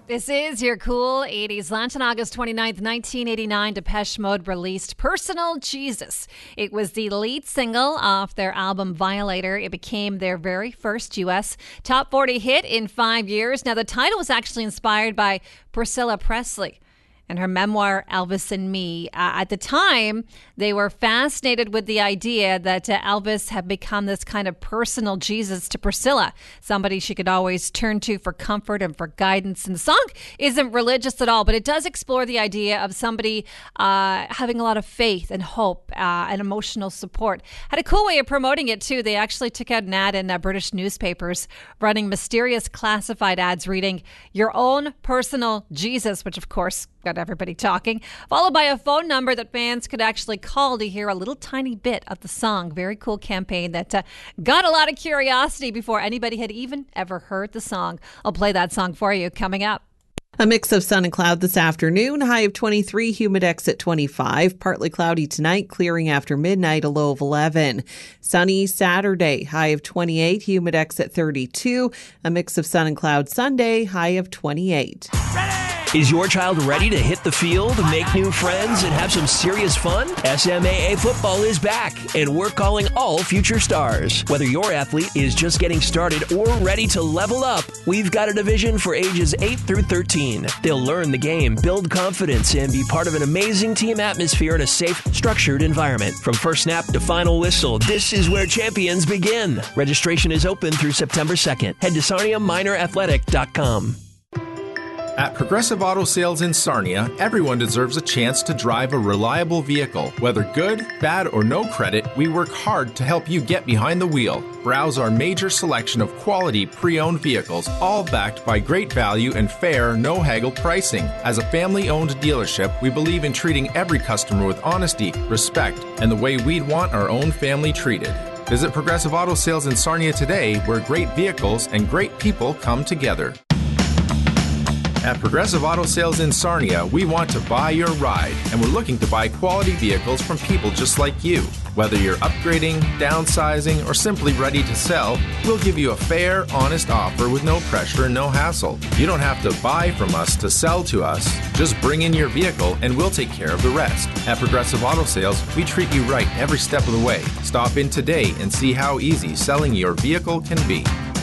This is your cool 80s. Launched on August 29th, 1989, Depeche Mode released Personal Jesus. It was the lead single off their album Violator. It became their very first U.S. top 40 hit in 5 years. Now, the title was actually inspired by Priscilla Presley and her memoir, Elvis and Me. At the time, they were fascinated with the idea that Elvis had become this kind of personal Jesus to Priscilla, somebody she could always turn to for comfort and for guidance. And the song isn't religious at all, but it does explore the idea of somebody having a lot of faith and hope and emotional support. Had a cool way of promoting it, too. They actually took out an ad in British newspapers running mysterious classified ads reading, "Your own personal Jesus," which, of course, got everybody talking, followed by a phone number that fans could actually call to hear a little tiny bit of the song. Very cool campaign that got a lot of curiosity before anybody had even ever heard the song. I'll play that song for you coming up. A mix of sun and cloud this afternoon, high of 23, humidex at 25. Partly cloudy tonight, clearing after midnight, a low of 11. Sunny Saturday, high of 28, humidex at 32. A mix of sun and cloud Sunday, high of 28. Is your child ready to hit the field, make new friends, and have some serious fun? SMAA football is back, and we're calling all future stars. Whether your athlete is just getting started or ready to level up, we've got a division for ages 8 through 13. They'll learn the game, build confidence, and be part of an amazing team atmosphere in a safe, structured environment. From first snap to final whistle, this is where champions begin. Registration is open through September 2nd. Head to SarniaMinorAthletic.com. At Progressive Auto Sales in Sarnia, everyone deserves a chance to drive a reliable vehicle. Whether good, bad, or no credit, we work hard to help you get behind the wheel. Browse our major selection of quality pre-owned vehicles, all backed by great value and fair, no-haggle pricing. As a family-owned dealership, we believe in treating every customer with honesty, respect, and the way we'd want our own family treated. Visit Progressive Auto Sales in Sarnia today, where great vehicles and great people come together. At Progressive Auto Sales in Sarnia, we want to buy your ride, and we're looking to buy quality vehicles from people just like you. Whether you're upgrading, downsizing, or simply ready to sell, we'll give you a fair, honest offer with no pressure and no hassle. You don't have to buy from us to sell to us. Just bring in your vehicle and we'll take care of the rest. At Progressive Auto Sales, we treat you right every step of the way. Stop in today and see how easy selling your vehicle can be.